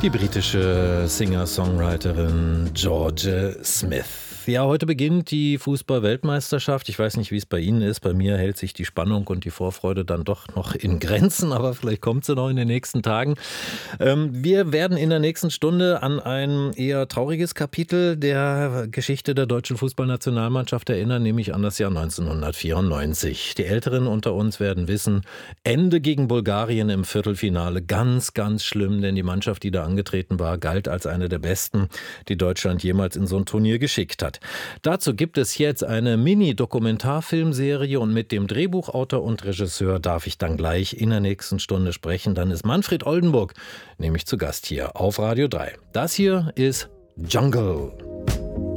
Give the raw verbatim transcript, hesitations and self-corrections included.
Die britische Singer-Songwriterin George Smith. Ja, heute beginnt die Fußball-Weltmeisterschaft. Ich weiß nicht, wie es bei Ihnen ist. Bei mir hält sich die Spannung und die Vorfreude dann doch noch in Grenzen, aber vielleicht kommt sie noch in den nächsten Tagen. Ähm, wir werden in der nächsten Stunde an ein eher trauriges Kapitel der Geschichte der deutschen Fußballnationalmannschaft erinnern, nämlich an das Jahr neunzehnhundertvierundneunzig. Die Älteren unter uns werden wissen, Ende gegen Bulgarien im Viertelfinale. Ganz, ganz schlimm, denn die Mannschaft, die da angetreten war, galt als eine der besten, die Deutschland jemals in so ein Turnier geschickt hat. Dazu gibt es jetzt eine Mini-Dokumentarfilmserie und mit dem Drehbuchautor und Regisseur darf ich dann gleich in der nächsten Stunde sprechen. Dann ist Manfred Oldenburg nämlich zu Gast hier auf Radio drei. Das hier ist Jungle.